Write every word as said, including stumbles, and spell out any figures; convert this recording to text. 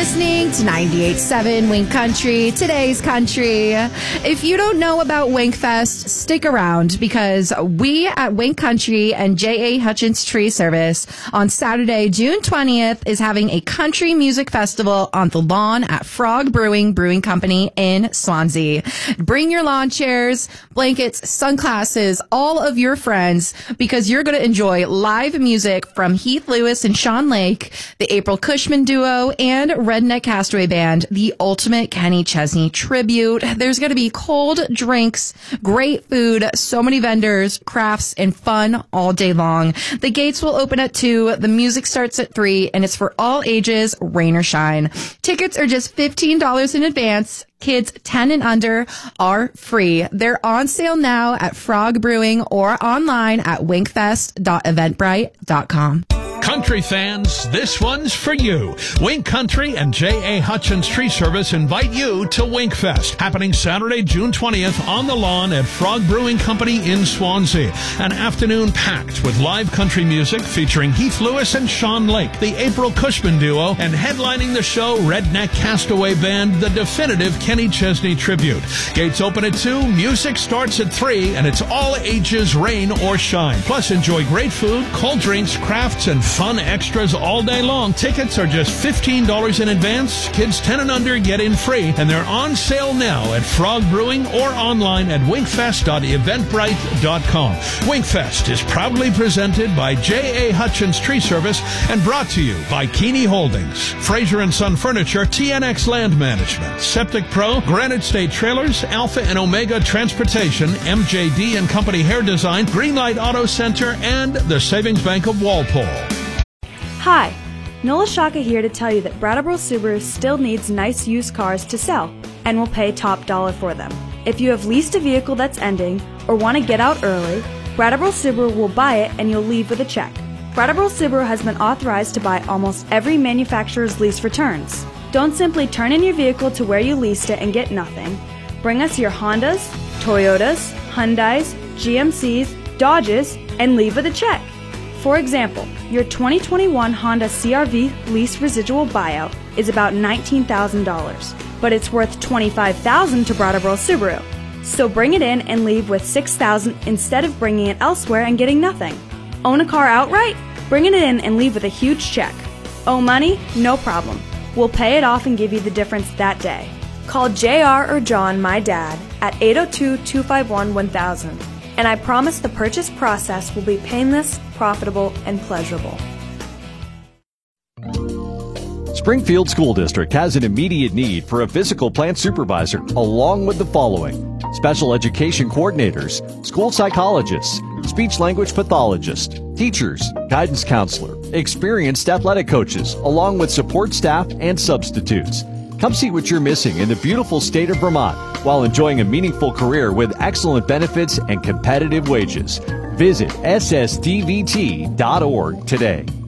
listening to ninety-eight point seven Wink Country, today's country. If you don't know about Winkfest, stick around because we at Wink Country and J A. Hutchins Tree Service on Saturday, June twentieth is having a country music festival on the lawn at Frog Brewing Brewing Company in Swansea. Bring your lawn chairs, blankets, sunglasses, all of your friends because you're going to enjoy live music from Heath Lewis and Sean Lake, the April Cushman Duo, and Redneck Castaway Band, the ultimate Kenny Chesney tribute. There's going to be cold drinks, great food, so many vendors, crafts, and fun all day long. The gates will open at two, the music starts at three, and it's for all ages, rain or shine. Tickets are just fifteen dollars in advance. Kids ten and under are free. They're on sale now at Frog Brewing or online at winkfest dot eventbrite dot com. Country fans, this one's for you. Wink Country and J A. Hutchins Tree Service invite you to Winkfest, happening Saturday, June twentieth on the lawn at Frog Brewing Company in Swansea. An afternoon packed with live country music featuring Heath Lewis and Sean Lake, the April Cushman Duo, and headlining the show, Redneck Castaway Band, the definitive Kenny Chesney tribute. Gates open at two, music starts at three, and it's all ages, rain or shine. Plus, enjoy great food, cold drinks, crafts, and fun extras all day long. Tickets are just fifteen dollars in advance. Kids ten and under get in free, and they're on sale now at Frog Brewing or online at winkfest dot eventbrite dot com. Winkfest is proudly presented by J A. Hutchins Tree Service and brought to you by Keeney Holdings, Fraser and Son Furniture, T N X Land Management, Septic Pro, Granite State Trailers, Alpha and Omega Transportation, M J D and Company Hair Design, Greenlight Auto Center, and the Savings Bank of Walpole. Hi, Nola Shaka here to tell you that Brattleboro Subaru still needs nice used cars to sell and will pay top dollar for them. If you have leased a vehicle that's ending or want to get out early, Brattleboro Subaru will buy it and you'll leave with a check. Brattleboro Subaru has been authorized to buy almost every manufacturer's lease returns. Don't simply turn in your vehicle to where you leased it and get nothing. Bring us your Hondas, Toyotas, Hyundais, G M Cs, Dodges, and leave with a check. For example, your twenty twenty-one Honda C R V lease residual buyout is about nineteen thousand dollars, but it's worth twenty-five thousand dollars to Brattleboro Subaru. So bring it in and leave with six thousand dollars instead of bringing it elsewhere and getting nothing. Own a car outright? Bring it in and leave with a huge check. Owe money? No problem. We'll pay it off and give you the difference that day. Call J R or John, my dad, at eight oh two, two five one, one thousand. And I promise the purchase process will be painless, profitable, and pleasurable. Springfield School District has an immediate need for a physical plant supervisor along with the following: special education coordinators, school psychologists, speech-language pathologists, teachers, guidance counselor, experienced athletic coaches, along with support staff and substitutes. Come see what you're missing in the beautiful state of Vermont while enjoying a meaningful career with excellent benefits and competitive wages. Visit S S D V T dot org today.